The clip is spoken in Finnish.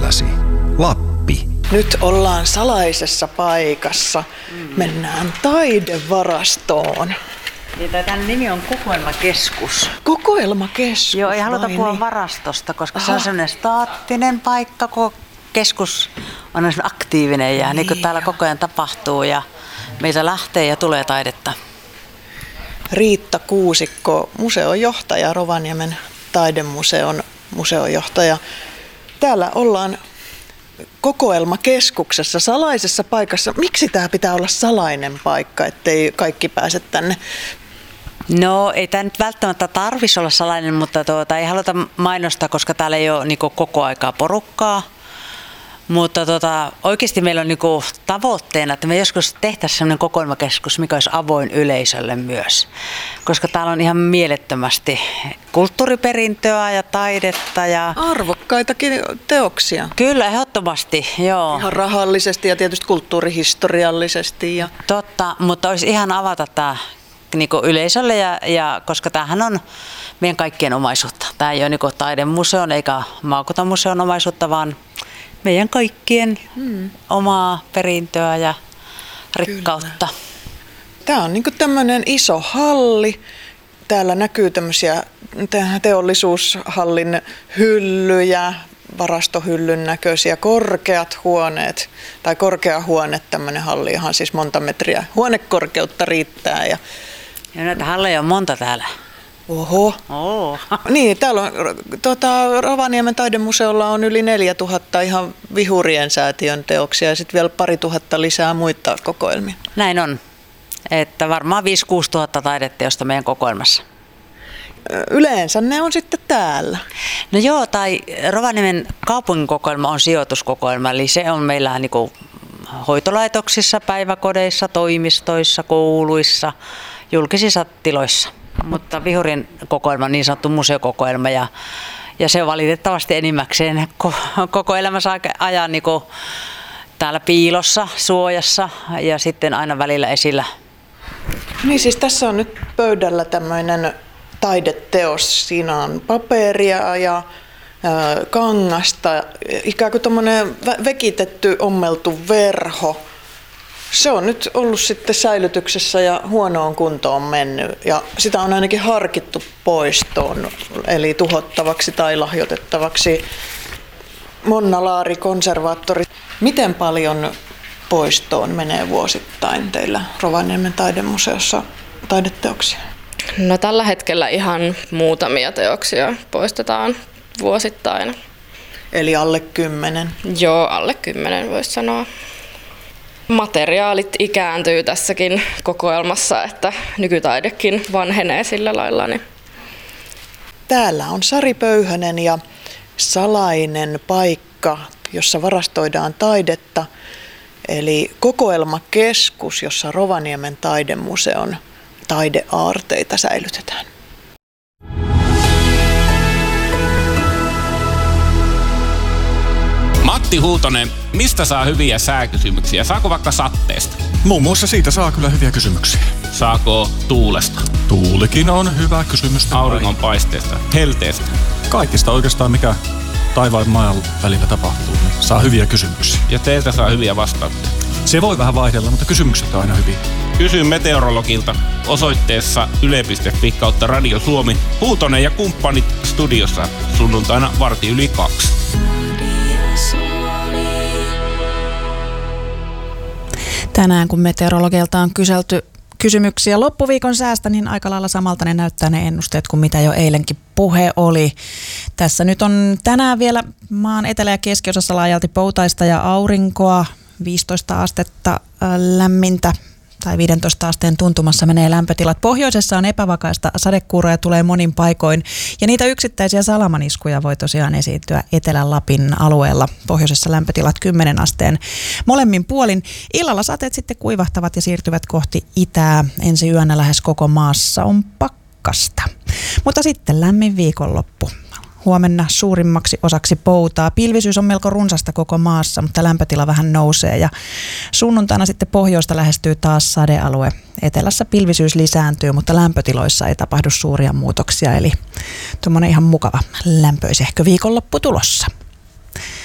lähelläsi. Lappi. Nyt ollaan salaisessa paikassa. Mennään taidevarastoon. Niin, tämän nimi on Kokoelmakeskus. Kokoelmakeskus? Joo, ei haluta puhua niin? varastosta, koska se on sellainen staattinen paikka, kun keskus on aktiivinen ja niin kuin täällä koko ajan tapahtuu ja meiltä lähtee ja tulee taidetta. Riitta Kuusikko, museonjohtaja, Rovaniemen taidemuseon museonjohtaja. Täällä ollaan Kokoelmakeskuksessa, salaisessa paikassa. Miksi tämä pitää olla salainen paikka, ettei kaikki pääse tänne? No ei tämä nyt välttämättä tarvitsisi olla salainen, mutta ei haluta mainostaa, koska täällä ei ole koko aikaa porukkaa. Mutta oikeasti meillä on tavoitteena, että me joskus tehtäisiin sellainen kokoelmakeskus, mikä olisi avoin yleisölle myös. Koska täällä on ihan mielettömästi kulttuuriperintöä ja taidetta. Ja arvokkaitakin teoksia. Kyllä, ehdottomasti, joo. Ihan rahallisesti ja tietysti kulttuurihistoriallisesti. Ja totta, mutta olisi ihan avata tämä yleisölle, ja koska tämähän on meidän kaikkien omaisuutta. Tämä ei ole taidemuseon eikä maakuntamuseon omaisuutta, vaan meidän kaikkien omaa perintöä ja rikkautta. Kyllä. Tämä on tämmöinen iso halli. Täällä näkyy tämmöisiä teollisuushallin hyllyjä, varastohyllyn näköisiä, korkeat huoneet, tai korkea huone, tämmöinen halli, ihan siis monta metriä huonekorkeutta riittää. Ja näitä halleja on monta täällä. Oho. Oh. Niin, täällä on, Rovaniemen taidemuseolla on yli 4000 ihan Vihurien säätiön teoksia ja sitten vielä 2000 lisää muita kokoelmia. Näin on, että varmaan 5-6 tuhatta taideteosta meidän kokoelmassa. Yleensä ne on sitten täällä. No joo, tai Rovaniemen kaupungin kokoelma on sijoituskokoelma, eli se on meillä hoitolaitoksissa, päiväkodeissa, toimistoissa, kouluissa, julkisissa tiloissa. Mutta Vihurien kokoelma on niin sanottu museokokoelma ja se on valitettavasti enimmäkseen koko elämänsä ajan täällä piilossa, suojassa ja sitten aina välillä esillä. Niin siis tässä on nyt pöydällä tämmöinen taideteos. Siinä on paperia ja kangasta, ikään kuin tommoinen vekitetty, ommeltu verho. Se on nyt ollut sitten säilytyksessä ja huonoon kuntoon mennyt ja sitä on ainakin harkittu poistoon, eli tuhottavaksi tai lahjoitettavaksi. Monna Laari, konservaattori, miten paljon poistoon menee vuosittain teillä Rovaniemen taidemuseossa taideteoksia? No tällä hetkellä ihan muutamia teoksia poistetaan vuosittain. Eli alle 10? Joo, alle 10 voisi sanoa. Materiaalit ikääntyy tässäkin kokoelmassa, että nykytaidekin vanhenee sillä lailla. Niin. Täällä on Sari Pöyhönen ja salainen paikka, jossa varastoidaan taidetta, eli kokoelmakeskus, jossa Rovaniemen taidemuseon taideaarteita säilytetään. Matti Huutonen, mistä saa hyviä sääkysymyksiä? Saako vaikka satteesta? Muun muassa siitä saa kyllä hyviä kysymyksiä. Saako tuulesta? Tuulikin on hyvä kysymys. Auringonpaisteesta? Helteestä? Kaikista oikeastaan, mikä taivaan ja maan välillä tapahtuu, niin saa hyviä kysymyksiä. Ja teiltä saa hyviä vastauksia? Se voi vähän vaihdella, mutta kysymykset on aina hyviä. Kysy meteorologilta osoitteessa yle.fi/Radio Suomi. Huutonen ja kumppanit studiossa sunnuntaina 1:15. Tänään kun meteorologilta on kyselty kysymyksiä loppuviikon säästä, niin aika lailla samalta ne näyttää ne ennusteet kuin mitä jo eilenkin puhe oli. Tässä nyt on tänään vielä maan etelä- ja keskiosassa laajalti poutaista ja aurinkoa, 15 astetta lämmintä tai 15 asteen tuntumassa menee lämpötilat. Pohjoisessa on epävakaista sadekuuroja, tulee monin paikoin ja niitä yksittäisiä salamaniskuja voi tosiaan esiintyä Etelä-Lapin alueella. Pohjoisessa lämpötilat 10 asteen molemmin puolin. Illalla sateet sitten kuivahtavat ja siirtyvät kohti itää. Ensi yönä lähes koko maassa on pakkasta. Mutta sitten lämmin viikonloppu. Huomenna suurimmaksi osaksi poutaa. Pilvisyys on melko runsasta koko maassa, mutta lämpötila vähän nousee ja sunnuntaina sitten pohjoista lähestyy taas sadealue. Etelässä pilvisyys lisääntyy, mutta lämpötiloissa ei tapahdu suuria muutoksia, eli tuommoinen ihan mukava lämpöisehkö viikonloppu tulossa.